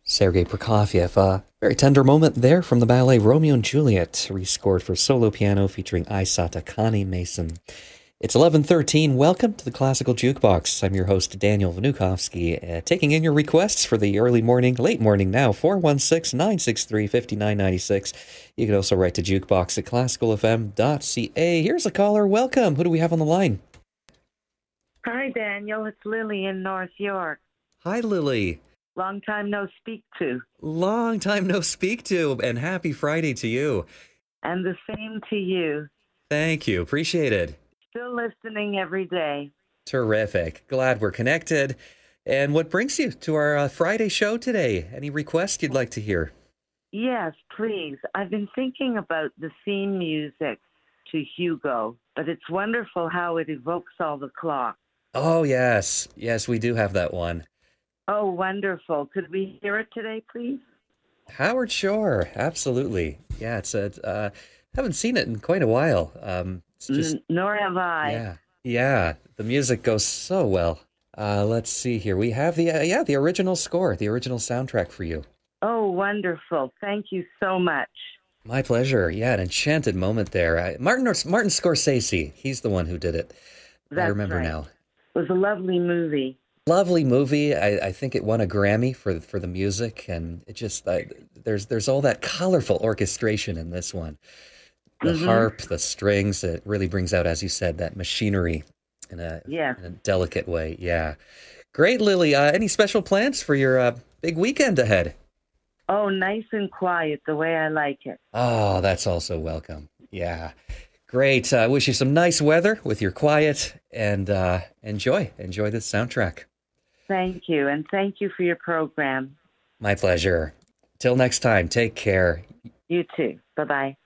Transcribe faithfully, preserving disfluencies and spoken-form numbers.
Sergei Prokofiev, a very tender moment there from the ballet Romeo and Juliet, rescored for solo piano featuring Aisata Kani Mason. It's eleven thirteen. Welcome to the Classical Jukebox. I'm your host, Daniel Vnukovsky, uh, taking in your requests for the early morning, late morning now, four one six, nine six three, five nine nine six. You can also write to jukebox at classical f m dot c a. Here's a caller. Welcome. Who do we have on the line? Hi, Daniel. It's Lily in North York. Hi, Lily. Long time no speak to. Long time no speak to, and happy Friday to you. And the same to you. Thank you. Appreciate it. Still listening every day. Terrific. Glad we're connected. And what brings you to our uh, Friday show today? Any requests you'd like to hear? Yes, please. I've been thinking about the theme music to Hugo, but it's wonderful how it evokes all the clocks. Oh, yes. Yes, we do have that one. Oh, wonderful. Could we hear it today, please? Howard Shore. Absolutely. Yeah, it's a, uh, haven't seen it in quite a while. Um, it's just, N- nor have I. Yeah. Yeah. The music goes so well. Uh, let's see here. We have the, uh, yeah, the original score, the original soundtrack for you. Oh, wonderful. Thank you so much. My pleasure. Yeah, an enchanted moment there. Uh, Martin or Martin Scorsese, he's the one who did it. That's I remember right. now. It was a lovely movie. Lovely movie. I, I think it won a Grammy for for the music, and it just I, there's there's all that colorful orchestration in this one. The Mm-hmm. harp, the strings. It really brings out, as you said, that machinery in a, Yes. in a delicate way. Yeah, great, Lily. Uh, any special plans for your uh, big weekend ahead? Oh, nice and quiet, the way I like it. Oh, that's also welcome. Yeah. Great. I uh, wish you some nice weather with your quiet, and uh, enjoy. Enjoy this soundtrack. Thank you, and thank you for your program. My pleasure. Till next time, take care. You too. Bye-bye.